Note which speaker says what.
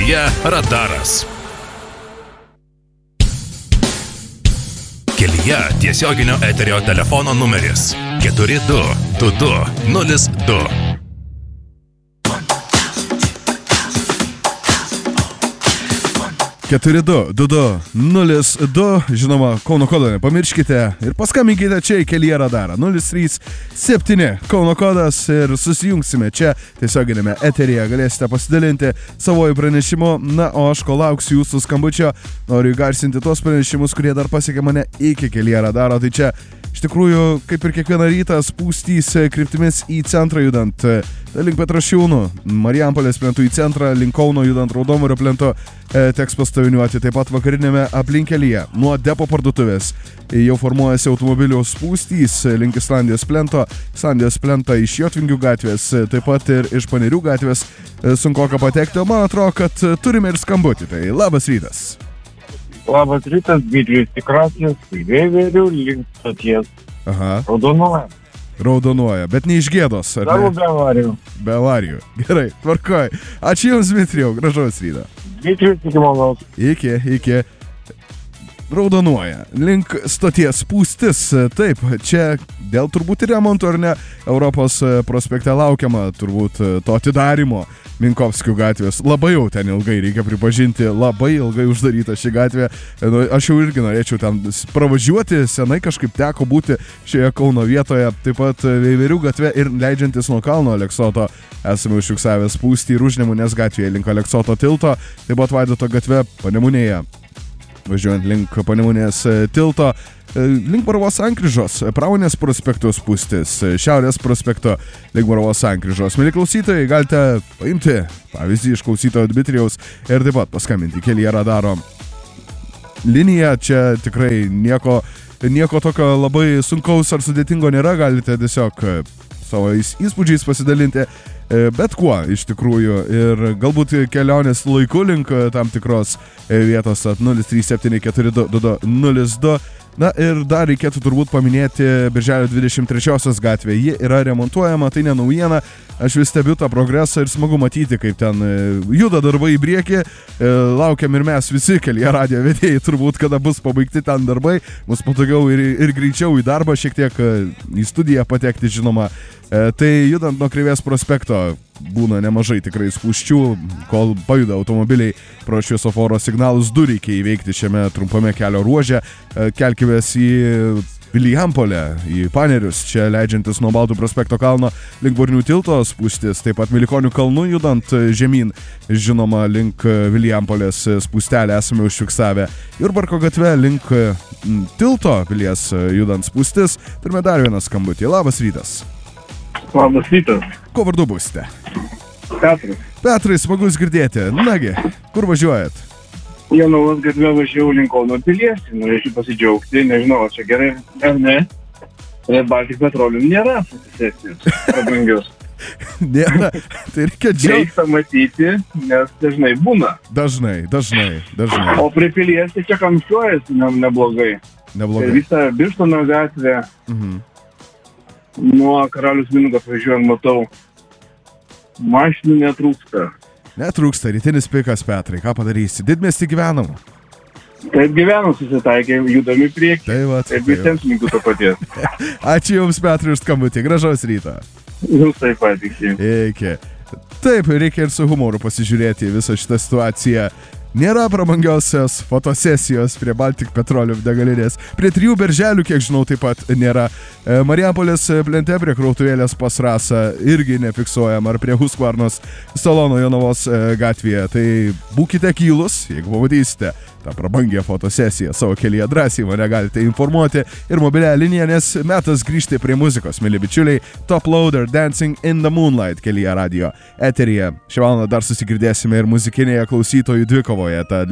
Speaker 1: Kelyje radaras. Kelyje tiesioginio eterio telefono numeris 422202.
Speaker 2: Keturi du 02, žinoma, Kauno kodo nepamirškite ir paskambinkite čia į Kelyje radarą 037 Kauno kodas ir susijungsime čia tiesioginėme eteryje, galėsite pasidalinti savoju pranešimu, na, o aš kol lauksiu jūsų skambučio, noriu įgarsinti tuos pranešimus, kurie dar pasiekė mane iki Kelyje radaro, tai čia iš tikrųjų, kaip ir kiekvieną rytą, spūstys kryptimis į centrą judant link Petrašiūnų, Marijampolės plentų į centrą, link Kauno judant Raudomario plento teks pastoviniuoti, taip pat vakarinėme aplinkelyje nuo depo parduotuvės. Jau formuojasi automobilių spūstys link Islandijos plento, Islandijos plentą iš Jotvingių gatvės, taip pat ir iš Panerių gatvės sunkoka patekti, o man atrodo, kad turime ir skambutį, tai labas rytas.
Speaker 3: Labas rytas, Dmitrijus Tikrasis, Vėverių link stoties.
Speaker 2: Aha.
Speaker 3: Raudonuoja,
Speaker 2: bet ne iš gėdos, ar
Speaker 3: Darau
Speaker 2: ne?
Speaker 3: be avarijų.
Speaker 2: Be avarijų. Gerai, tvarkoj. Ačiū Jums, Dmitrijau, gražaus ryto.
Speaker 3: Dmitrijus, iki malonaus.
Speaker 2: Iki. Raudonuoja. Link stoties spūstis. Taip, čia dėl turbūt ir remonto, ar ne, Europos prospekte laukiama turbūt to atidarimo Minkovskių gatvės. Labai jau ten ilgai, reikia pripažinti, labai ilgai uždaryta ši gatvė. Aš jau irgi norėčiau ten pravažiuoti, senai kažkaip teko būti šioje Kauno vietoje. Taip pat Veiverių gatve ir leidžiantis nuo kalno Aleksoto esame užfiksavę spūstį ir Užnemunės gatvėje link Aleksoto tilto. Taip pat Vaidoto gatve Panemunėje, važiuojant link Panemunės tilto, link Baravos sankryžos, Pramonės prospekto spūstis, Šiaurės prospekto link Baravos sankryžos. Mieli klausytojai, galite paimti pavyzdį iš klausytojo Dmitrijaus ir taip pat paskambinti Kelyje radaro liniją. Čia tikrai nieko tokio labai sunkaus ar sudėtingo nėra, galite tiesiog savo įspūdžiais pasidalinti bet kuo iš tikrųjų ir galbūt kelionės laiku link tam tikros vietos 037422202. Na ir dar reikėtų turbūt paminėti Birželio 23 gatvę. Ji yra remontuojama, tai ne naujiena. Aš vis stebiu tą progresą ir smagu matyti, kaip ten juda darbai į priekį. Laukiam ir mes visi Kelyje radijo vedėjai, turbūt kada bus pabaigti ten darbai. Bus patogiau ir greičiau į darbą, šiek tiek į studiją patekti, žinoma. Tai judant nuo Krėvės prospekto būna nemažai tikrai spūsčių, kol pajuda automobiliai pro šviesoforo signalus, du reikia įveikti šiame trumpame kelio ruože. Kelkimės į Vilijampolę, į Panerius, čia leidžiantis nuo Baltų prospekto kalno link Vornių tilto spūstis, taip pat Milikonių kalnų judant žemyn, žinoma, link Vilijampolės spūstelę esame užfiksavę. Jurbarko gatve link tilto pilies judant spūstis. Turime dar vieną skambutį. Labas rytas.
Speaker 3: Labas rytas.
Speaker 2: Kuo vardu būsite?
Speaker 3: Petrai,
Speaker 2: smagus girdėti. Nagi, kur važiuojat?
Speaker 3: Jonavos gatve važiavau link Kauno pilies, norėčiau pasidžiaugti, nežinau, ar čia gerai ar ne. Red Baltic Petroleum nėra fotosesijos prabangios.
Speaker 2: Nėra, tai reikia džiaugti.
Speaker 3: Reikia matyti, nes dažnai būna.
Speaker 2: Dažnai.
Speaker 3: O prie pilies tai čia kamščiuojasi neblogai. Tai visą Birštono gatvę. Nuo Karalius Mindaugas važiuojant matau, mašinų netrūksta.
Speaker 2: Netrūksta, rytinis pikas, Petrai, ką padarysi? Didmiestį gyvenam.
Speaker 3: Taip gyvenam, susitaikė, judami priekį.
Speaker 2: Taip
Speaker 3: visiems linkiu to paties.
Speaker 2: Ačiū Jums, Petrai, už skambutį. Gražaus ryto.
Speaker 3: Jums taip pat, iki.
Speaker 2: Taip, reikia ir su humoru pasižiūrėti visą šitą situaciją. Nėra prabangiausios fotosesijos prie Baltic Petroleum degalinės. Prie 3 Berželių, kiek žinau, taip pat nėra. Marijampolės plente prie krautuvėlės pas Rasą irgi nefiksuojam, ar prie Husqvarnos salono Jonavos gatvėje. Tai būkite kylus, jeigu pamatysite tą prabangią fotosesiją savo kelyje, drąsiai mane galite informuoti ir mobilią liniją, nes metas grįžti prie muzikos, mėly bičiuliai. Top Loader, Dancing in the Moonlight Kelyje radijo eteryje. Šią valandą dar susigirdėsime ir muzikinėje klausytojų dvikovoje.